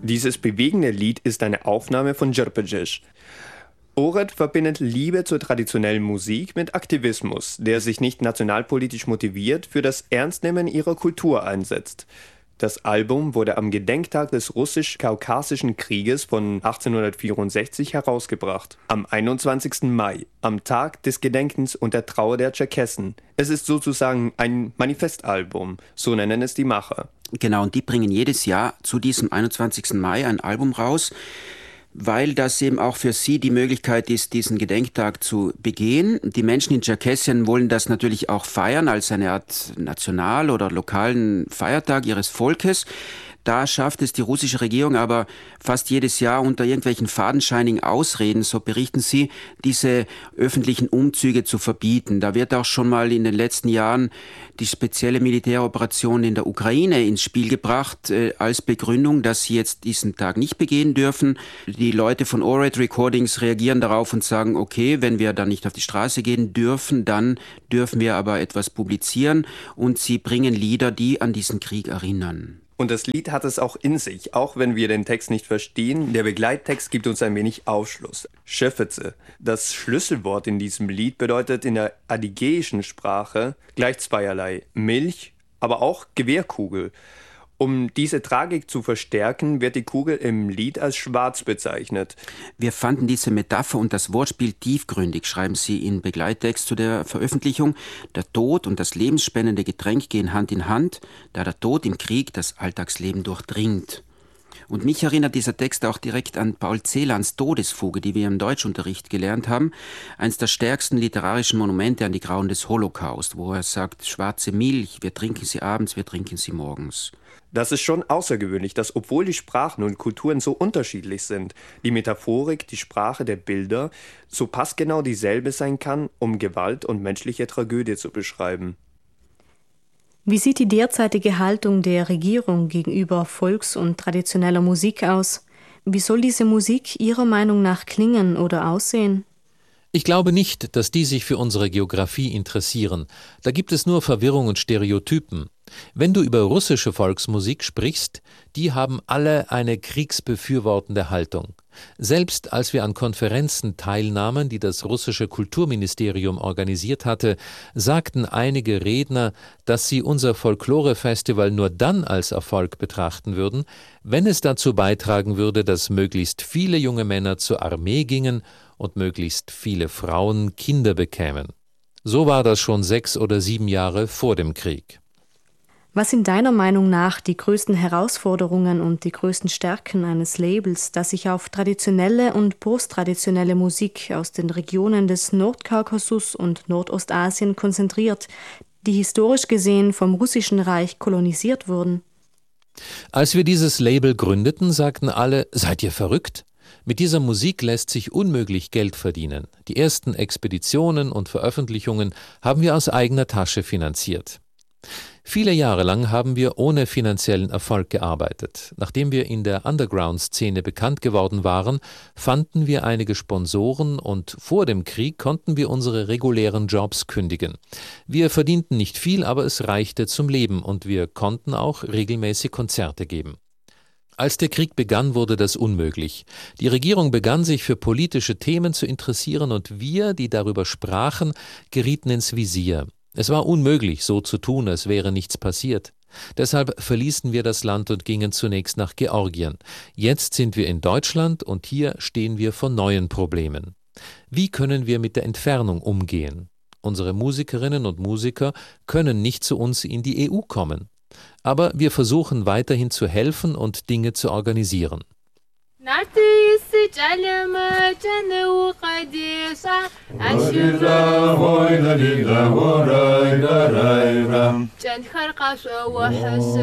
Dieses bewegende Lied ist eine Aufnahme von Djirpedjic. Oret verbindet Liebe zur traditionellen Musik mit Aktivismus, der sich nicht nationalpolitisch motiviert für das Ernstnehmen ihrer Kultur einsetzt. Das Album wurde am Gedenktag des Russisch-Kaukasischen Krieges von 1864 herausgebracht, am 21. Mai, am Tag des Gedenkens und der Trauer der Tscherkessen. Es ist sozusagen ein Manifestalbum, so nennen es die Macher. Genau, und die bringen jedes Jahr zu diesem 21. Mai ein Album raus, weil das eben auch für sie die Möglichkeit ist, diesen Gedenktag zu begehen. Die Menschen in Tscherkessien wollen das natürlich auch feiern als eine Art national- oder lokalen Feiertag ihres Volkes. Da schafft es die russische Regierung aber fast jedes Jahr unter irgendwelchen fadenscheinigen Ausreden, so berichten sie, diese öffentlichen Umzüge zu verbieten. Da wird auch schon mal in den letzten Jahren die spezielle Militäroperation in der Ukraine ins Spiel gebracht, als Begründung, dass sie jetzt diesen Tag nicht begehen dürfen. Die Leute von Oret Recordings reagieren darauf und sagen, okay, wenn wir dann nicht auf die Straße gehen dürfen, dann dürfen wir aber etwas publizieren, und sie bringen Lieder, die an diesen Krieg erinnern. Und das Lied hat es auch in sich, auch wenn wir den Text nicht verstehen. Der Begleittext gibt uns ein wenig Aufschluss. Schefetze, das Schlüsselwort in diesem Lied, bedeutet in der adygäischen Sprache gleich zweierlei: Milch, aber auch Gewehrkugel. Um diese Tragik zu verstärken, wird die Kugel im Lied als schwarz bezeichnet. Wir fanden diese Metapher und das Wortspiel tiefgründig, schreiben sie im Begleittext zu der Veröffentlichung. Der Tod und das lebensspendende Getränk gehen Hand in Hand, da der Tod im Krieg das Alltagsleben durchdringt. Und mich erinnert dieser Text auch direkt an Paul Celans Todesfuge, die wir im Deutschunterricht gelernt haben. Eines der stärksten literarischen Monumente an die Grauen des Holocaust, wo er sagt, schwarze Milch, wir trinken sie abends, wir trinken sie morgens. Das ist schon außergewöhnlich, dass obwohl die Sprachen und Kulturen so unterschiedlich sind, die Metaphorik, die Sprache der Bilder, so passgenau dieselbe sein kann, um Gewalt und menschliche Tragödie zu beschreiben. Wie sieht die derzeitige Haltung der Regierung gegenüber Volks- und traditioneller Musik aus? Wie soll diese Musik Ihrer Meinung nach klingen oder aussehen? Ich glaube nicht, dass die sich für unsere Geografie interessieren. Da gibt es nur Verwirrung und Stereotypen. Wenn du über russische Volksmusik sprichst, die haben alle eine kriegsbefürwortende Haltung. Selbst als wir an Konferenzen teilnahmen, die das russische Kulturministerium organisiert hatte, sagten einige Redner, dass sie unser Folklore-Festival nur dann als Erfolg betrachten würden, wenn es dazu beitragen würde, dass möglichst viele junge Männer zur Armee gingen und möglichst viele Frauen Kinder bekämen. So war das schon 6 oder 7 Jahre vor dem Krieg. Was sind deiner Meinung nach die größten Herausforderungen und die größten Stärken eines Labels, das sich auf traditionelle und posttraditionelle Musik aus den Regionen des Nordkaukasus und Nordostasien konzentriert, die historisch gesehen vom Russischen Reich kolonisiert wurden? Als wir dieses Label gründeten, sagten alle, seid ihr verrückt? Mit dieser Musik lässt sich unmöglich Geld verdienen. Die ersten Expeditionen und Veröffentlichungen haben wir aus eigener Tasche finanziert. Viele Jahre lang haben wir ohne finanziellen Erfolg gearbeitet. Nachdem wir in der Underground-Szene bekannt geworden waren, fanden wir einige Sponsoren und vor dem Krieg konnten wir unsere regulären Jobs kündigen. Wir verdienten nicht viel, aber es reichte zum Leben und wir konnten auch regelmäßig Konzerte geben. Als der Krieg begann, wurde das unmöglich. Die Regierung begann sich für politische Themen zu interessieren und wir, die darüber sprachen, gerieten ins Visier. Es war unmöglich, so zu tun, als wäre nichts passiert. Deshalb verließen wir das Land und gingen zunächst nach Georgien. Jetzt sind wir in Deutschland und hier stehen wir vor neuen Problemen. Wie können wir mit der Entfernung umgehen? Unsere Musikerinnen und Musiker können nicht zu uns in die EU kommen. Aber wir versuchen weiterhin zu helfen und Dinge zu organisieren.